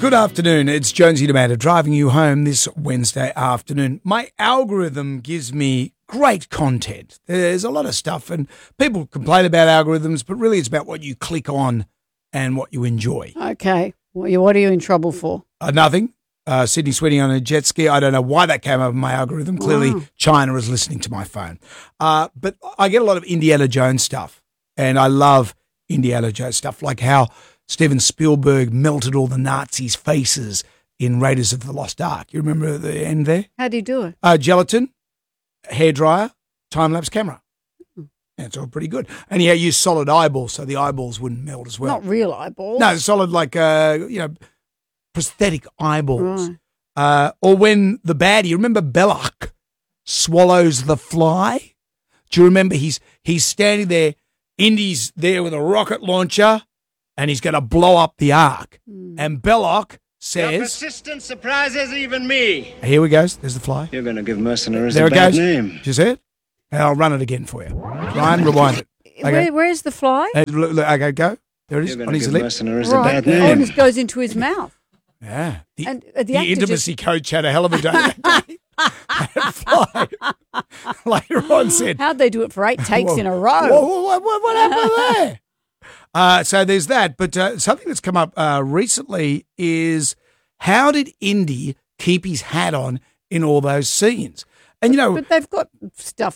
Good afternoon. It's Jonesy Demanda driving you home this Wednesday afternoon. My algorithm gives me great content. There's a lot of stuff, and people complain about algorithms, but really it's about what you click on and what you enjoy. Okay. What are you in trouble for? Nothing. Sydney Sweeney on a jet ski. I don't know why that came up in my algorithm. Clearly, China is listening to my phone. But I get a lot of Indiana Jones stuff, and I love Indiana Jones stuff, like how Steven Spielberg melted all the Nazis' faces in Raiders of the Lost Ark. You remember the end there? How do you do it? Gelatin, hairdryer, time-lapse camera. Yeah, it's all pretty good. And he used solid eyeballs so the eyeballs wouldn't melt as well. Not real eyeballs. No, solid like, prosthetic eyeballs. Right. Or when the baddie, you remember Belloc swallows the fly? Do you remember he's standing there, Indy's there with a rocket launcher, and he's going to blow up the Ark. And Belloc says... Your persistence surprises even me. Here we go. There's the fly. You're going to give mercenaries There a it bad goes. name. Did you see it? And I'll run it again for you. Ryan, rewind it. Okay. Where's the fly? Okay, go. There it is, You're going on to his give lip. mercenaries a Right. bad Oh, name. it goes into his mouth. Yeah. And The the actor intimacy coach had a hell of a day that day. That fly, later on, said... How'd they do it for 8 takes Whoa. in a row? What happened there? So there's that. But something that's come up recently is how did Indy keep his hat on in all those scenes? And, But they've got stuff